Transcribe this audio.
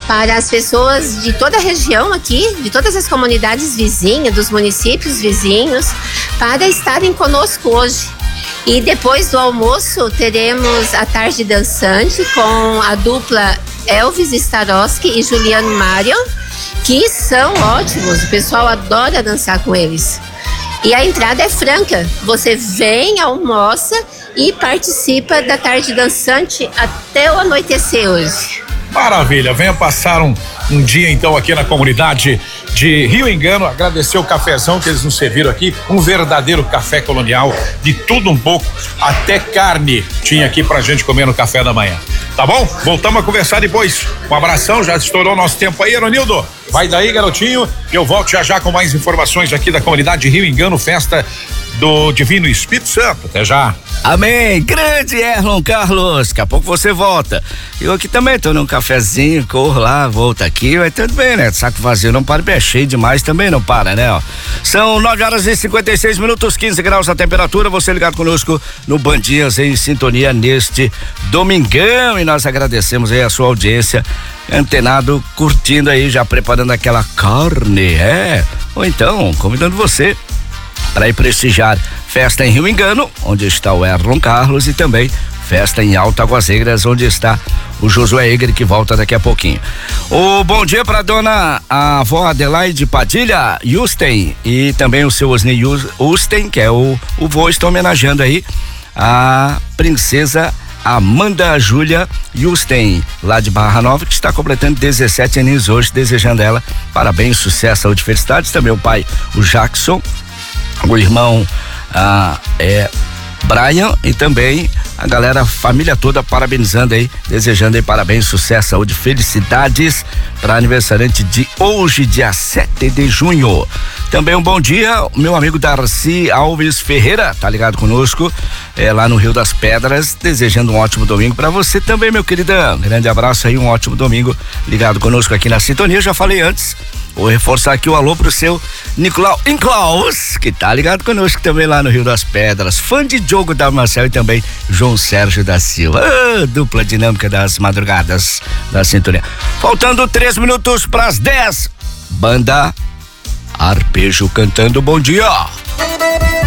para as pessoas de toda a região aqui, de todas as comunidades vizinhas, dos municípios vizinhos, para estarem conosco hoje. E depois do almoço teremos a tarde dançante com a dupla Elvis Starosky e Juliano Marion, que são ótimos, o pessoal adora dançar com eles. E a entrada é franca, você vem, almoça e participa da tarde dançante até o anoitecer hoje. Maravilha, venha passar um dia então aqui na comunidade de Rio Engano, agradecer o cafezão que eles nos serviram aqui, um verdadeiro café colonial, de tudo um pouco, até carne tinha aqui pra gente comer no café da manhã, tá bom? Voltamos a conversar depois, um abração, já estourou nosso tempo aí, Eronildo, vai daí garotinho, eu volto já com mais informações aqui da comunidade de Rio Engano, festa do Divino Espírito Santo, até já. Amém, grande Erlon Carlos, daqui a pouco você volta. Eu aqui também tô num cafezinho, corro lá, volto aqui, vai tudo bem, né? Saco vazio não para, pé cheio demais também não para, né? Ó. São 9h56, 15 graus a temperatura, você ligado conosco no Band Dias em sintonia neste domingão, e nós agradecemos aí a sua audiência, antenado, curtindo aí, já preparando aquela carne, ou então convidando você para ir prestigiar festa em Rio Engano, onde está o Erlon Carlos, e também festa em Alto Aguasegras, onde está o Josué Egger, que volta daqui a pouquinho. O bom dia para dona a avó Adelaide Padilha Yusten, e também o seu Osni Yusten, que é o vô, está homenageando aí a princesa Amanda Júlia Yusten, lá de Barra Nova, que está completando 17 anos hoje, desejando ela parabéns, sucesso, saúde e felicidades. Também o pai, o Jackson, o irmão Brian, e também a galera, a família toda parabenizando aí, desejando aí parabéns, sucesso, saúde, felicidades para aniversariante de hoje, dia 7 de junho. Também um bom dia, meu amigo Darcy Alves Ferreira, tá ligado conosco, lá no Rio das Pedras, desejando um ótimo domingo para você também, meu queridão. Grande abraço aí, um ótimo domingo, ligado conosco aqui na sintonia. Eu já falei antes, vou reforçar aqui o alô pro seu Nicolau Inclaus, que tá ligado conosco também lá no Rio das Pedras, fã de Diogo da Marcel e também João Sérgio da Silva, dupla dinâmica das madrugadas da sintonia. Faltando 3 minutos pras 10, banda Arpejo cantando bom dia.